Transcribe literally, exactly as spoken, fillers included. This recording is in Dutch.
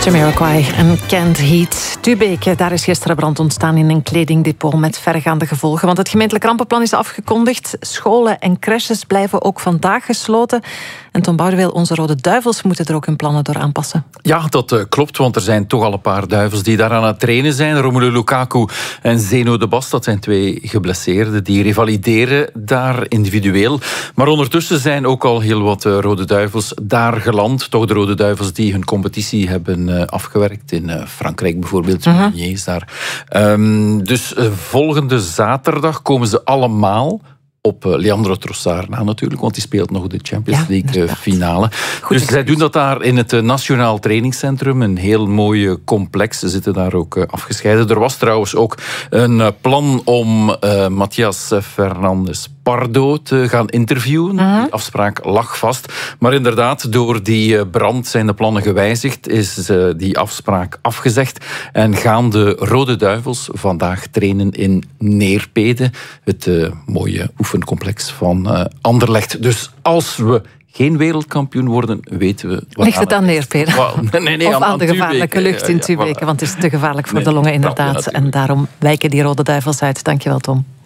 Jamiroquai en Can't Heat. Tubeke, daar is gisteren brand ontstaan in een kledingdepot met verregaande gevolgen. Want het gemeentelijk rampenplan is afgekondigd. Scholen en crèches blijven ook vandaag gesloten. En Tom Boudewijn, onze Rode Duivels moeten er ook hun plannen door aanpassen. Ja, dat uh, klopt, want er zijn toch al een paar duivels die daar aan het trainen zijn. Romelu Lukaku en Zeno de Bast, dat zijn twee geblesseerden. Die revalideren daar individueel. Maar ondertussen zijn ook al heel wat uh, Rode Duivels daar geland. Toch de Rode Duivels die hun competitie hebben uh, afgewerkt. In uh, Frankrijk bijvoorbeeld, uh-huh. Meunier daar. Um, dus uh, volgende zaterdag komen ze allemaal op Leandro Trossard na natuurlijk, want die speelt nog de Champions ja, League inderdaad. finale. Goed, dus zij doen dat daar in het Nationaal Trainingscentrum, een heel mooi complex. Ze zitten daar ook afgescheiden. Er was trouwens ook een plan om uh, Matthias Fernandes Pardo te gaan interviewen. Uh-huh. Die afspraak lag vast. Maar inderdaad, door die brand zijn de plannen gewijzigd, is uh, die afspraak afgezegd en gaan de Rode Duivels vandaag trainen in Neerpede, het uh, mooie oefencomplex van uh, Anderlecht. Dus als we geen wereldkampioen worden, weten we... Wat ligt het aan Neerpede? Nee, nee, nee, of aan, aan de gevaarlijke lucht in Tubeke, ja, voilà. Want het is te gevaarlijk voor nee, de longen inderdaad. Ja, en daarom wijken die Rode Duivels uit. Dankjewel, Tom.